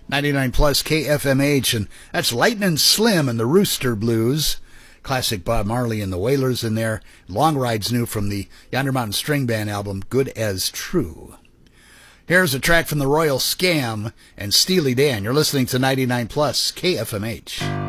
99 plus KFMH, and that's Lightnin' Slim and the Rooster Blues. Classic Bob Marley and the Wailers in there. Long Ride's new from the Yonder Mountain String Band album, Good as True. Here's a track from the Royal Scam and Steely Dan. You're listening to 99 plus KFMH.